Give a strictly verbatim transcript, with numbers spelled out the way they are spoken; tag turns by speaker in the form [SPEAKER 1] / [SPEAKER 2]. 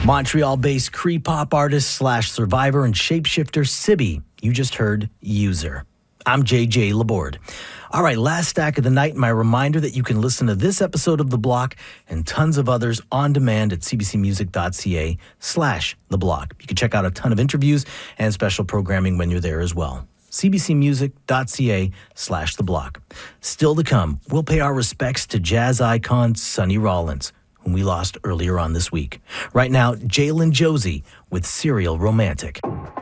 [SPEAKER 1] Montreal-based Cree pop artist slash survivor and shapeshifter Sibby. You just heard User. I'm J J Laborde. All right, last stack of the night. My reminder that you can listen to this episode of The Block and tons of others on demand at cbcmusic.ca slash The Block. You can check out a ton of interviews and special programming when you're there as well. cbcmusic.ca slash The Block. Still to come, we'll pay our respects to jazz icon Sonny Rollins, whom we lost earlier on this week. Right now, Jalen Josie with Serial Romantic.